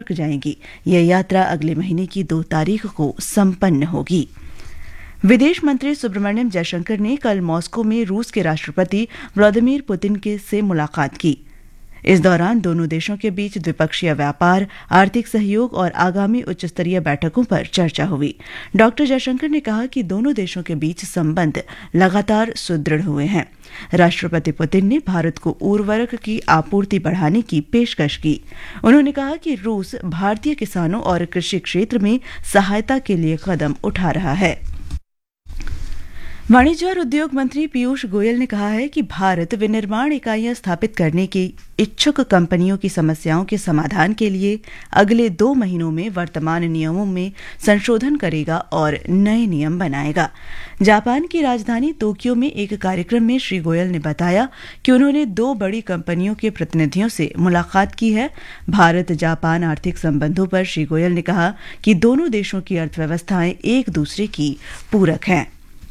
New York जाएंगी। यह यात्रा अगले महीने की 2 तारीख को संपन्न होगी। विदेश मंत्री सुब्रमण्यम जयशंकर ने कल मॉस्को में रूस के राष्ट्रपति व्लादिमीर पुतिन से मुलाकात की। इस दौरान दोनों देशों के बीच द्विपक्षीय व्यापार, आर्थिक सहयोग और आगामी उच्चस्तरीय बैठकों पर चर्चा हुई। डॉ जयशंकर ने कहा कि दोनों देशों के बीच संबंध लगातार सुदृढ़ हुए हैं। राष्ट्रपति पुतिन ने भारत को उर्वरक की आपूर्ति बढ़ाने की पेशकश की। उन्होंने कहा कि रूस भारतीय किसानों और कृषि क्षेत्र में सहायता के लिए कदम उठा रहा है। वाणिज्य और उद्योग मंत्री पीयूष गोयल ने कहा है कि भारत विनिर्माण इकाइयां स्थापित करने की इच्छुक कंपनियों की समस्याओं के समाधान के लिए अगले 2 महीनों में वर्तमान नियमों में संशोधन करेगा और नए नियम बनाएगा। जापान की राजधानी टोक्यो में एक कार्यक्रम में श्री गोयल ने बताया कि उन्होंने 2 बड़ी कंपनियों के प्रतिनिधियों से मुलाकात की है। भारत जापान आर्थिक संबंधों पर श्री गोयल ने कहा कि दोनों देशों की अर्थव्यवस्थाएं एक दूसरे की पूरक हैं।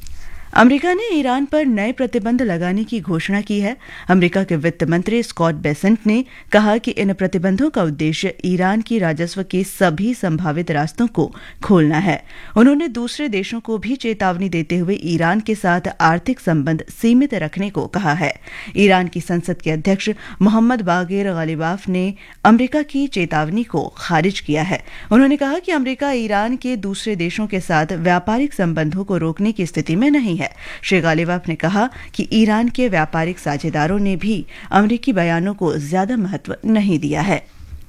अमेरिका ने ईरान पर नए प्रतिबंध लगाने की घोषणा की है। अमेरिका के वित्त मंत्री स्कॉट बेसेंट ने कहा कि इन प्रतिबंधों का उद्देश्य ईरान की राजस्व के सभी संभावित रास्तों को खोलना है। उन्होंने दूसरे देशों को भी चेतावनी देते हुए ईरान के साथ आर्थिक संबंध सीमित रखने को कहा है। ईरान की संसद के अध्यक्ष मोहम्मद बागेर गालिबाफ ने अमेरिका की चेतावनी को खारिज किया है। उन्होंने कहा कि अमेरिका ईरान के दूसरे देशों के साथ व्यापारिक संबंधों को रोकने की स्थिति में नहीं है। श्री गालिबाफ ने कहा कि ईरान के व्यापारिक साझेदारों ने भी अमेरिकी बयानों को ज्यादा महत्व नहीं दिया है।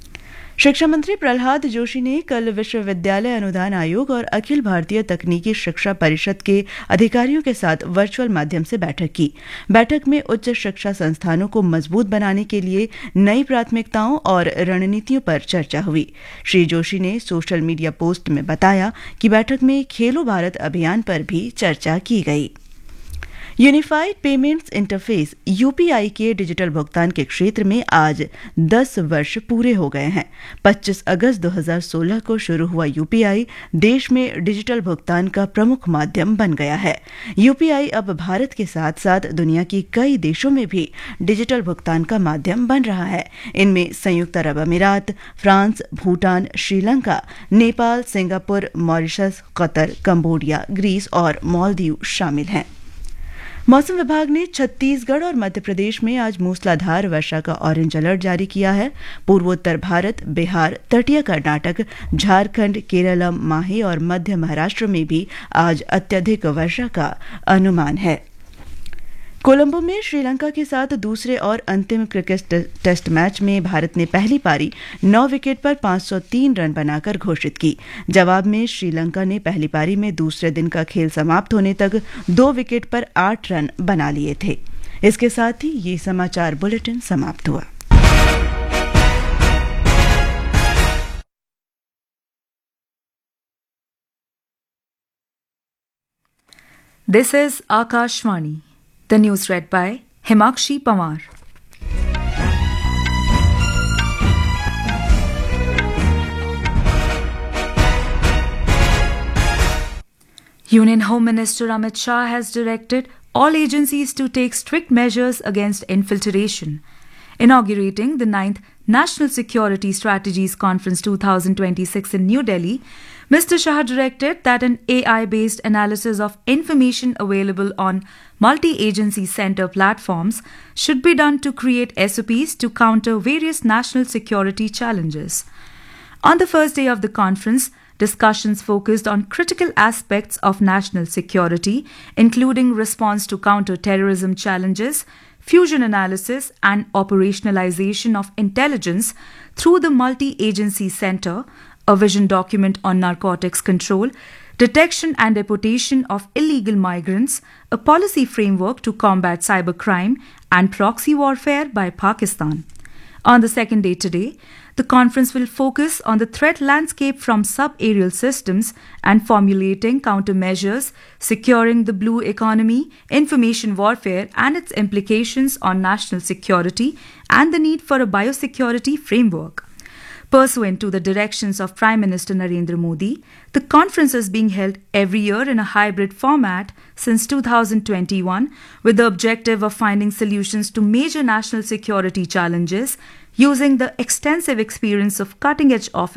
शिक्षा मंत्री प्रहलाद जोशी ने कल विश्वविद्यालय अनुदान आयोग और अखिल भारतीय तकनीकी शिक्षा परिषद के अधिकारियों के साथ वर्चुअल माध्यम से बैठक की। बैठक में उच्च शिक्षा संस्थानों को मजबूत बनाने के लिए नई प्राथमिकताओं और रणनीतियों पर चर्चा हुई। श्री जोशी ने सोशल मीडिया पोस्ट में बताया कि बैठक में खेलो भारत अभियान पर भी चर्चा की गई। यूनिफाइड पेमेंट्स इंटरफेस यूपीआई के डिजिटल भुगतान के क्षेत्र में आज 10 वर्ष पूरे हो गए हैं। 25 अगस्त 2016 को शुरू हुआ यूपीआई देश में डिजिटल भुगतान का प्रमुख माध्यम बन गया है। यूपीआई अब भारत के साथ साथ दुनिया की कई देशों में भी डिजिटल भुगतान का माध्यम बन रहा है। इनमें संयुक्त अरब अमीरात, France, Bhutan, Sri Lanka, Nepal, Singapore, Mauritius, Qatar, Cambodia, Greece और मालदीव शामिल हैं। मौसम विभाग ने छत्तीसगढ़ और मध्य प्रदेश में आज मूसलाधार वर्षा का ऑरेंज अलर्ट जारी किया है। पूर्वोत्तर भारत, बिहार, तटीय कर्नाटक, झारखंड, केरलम, माहे और मध्य महाराष्ट्र में भी आज अत्यधिक वर्षा का अनुमान है। कोलंबो में श्रीलंका के साथ दूसरे और अंतिम क्रिकेट टेस्ट मैच में भारत ने पहली पारी 9 विकेट पर 503 रन बनाकर घोषित की। जवाब में श्रीलंका ने पहली पारी में दूसरे दिन का खेल समाप्त होने तक 2 विकेट पर 8 रन बना लिए थे। इसके साथ ही ये समाचार बुलेटिन समाप्त हुआ। This is Akashvani. The news read by Himakshi Pawar. Union Home Minister Amit Shah has directed all agencies to take strict measures against infiltration. Inaugurating the 9th National Security Strategies Conference 2026 in New Delhi, Mr. Shah directed that an AI-based analysis of information available on multi-agency center platforms should be done to create SOPs to counter various national security challenges. On the first day of the conference, discussions focused on critical aspects of national security, including response to counter-terrorism challenges, fusion analysis and operationalization of intelligence through the Multi-Agency Center, a vision document on narcotics control, detection and deportation of illegal migrants, a policy framework to combat cybercrime, and proxy warfare by Pakistan. On the second day today, the conference will focus on the threat landscape from sub-aerial systems and formulating countermeasures, securing the blue economy, information warfare and its implications on national security, and the need for a biosecurity framework. Pursuant to the directions of Prime Minister Narendra Modi, the conference is being held every year in a hybrid format since 2021 with the objective of finding solutions to major national security challenges using the extensive experience of cutting-edge officers